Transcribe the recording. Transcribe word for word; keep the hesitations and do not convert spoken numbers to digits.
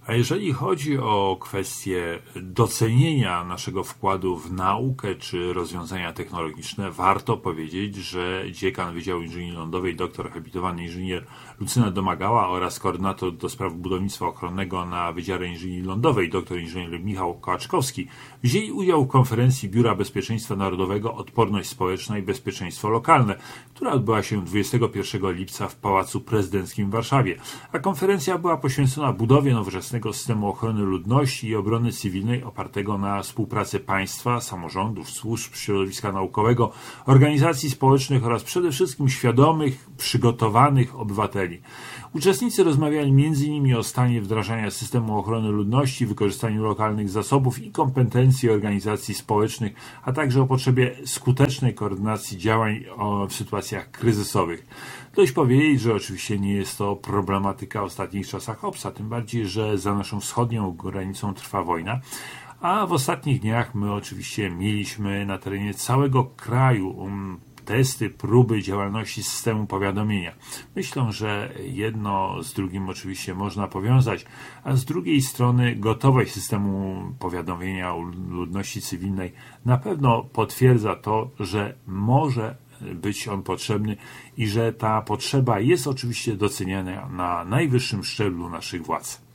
A jeżeli chodzi o kwestię docenienia naszego wkładu w naukę czy rozwiązania technologiczne, warto powiedzieć, że dziekan Wydziału Inżynierii Lądowej, doktor habilitowany inżynier Lucyna Domagała oraz koordynator do spraw budownictwa ochronnego na Wydziale Inżynierii Lądowej, doktor inżynier Michał Kołaczkowski, wzięli udział w konferencji Biura Bezpieczeństwa Narodowego Odporność Społeczna i Bezpieczeństwo Lokalne, która odbyła się dwudziestego pierwszego lipca w Pałacu Prezydenckim w Warszawie. A konferencja była poświęcona budowie nowoczesnego systemu ochrony ludności i obrony cywilnej opartego na współpracy państwa, samorządów, służb środowiska naukowego, organizacji społecznych oraz przede wszystkim świadomych, przygotowanych obywateli. Uczestnicy rozmawiali między innymi o stanie wdrażania systemu ochrony ludności, wykorzystaniu lokalnych zasobów i kompetencji organizacji społecznych, a także o potrzebie skutecznej koordynacji działań w sytuacjach kryzysowych. Dość powiedzieć, że oczywiście nie jest to problematyka ostatnich czasach obca, tym bardziej, że za naszą wschodnią granicą trwa wojna, a w ostatnich dniach my oczywiście mieliśmy na terenie całego kraju um, testy, próby działalności systemu powiadomienia. Myślę, że jedno z drugim oczywiście można powiązać, a z drugiej strony gotowość systemu powiadomienia ludności cywilnej na pewno potwierdza to, że może być on potrzebny i że ta potrzeba jest oczywiście doceniana na najwyższym szczeblu naszych władz.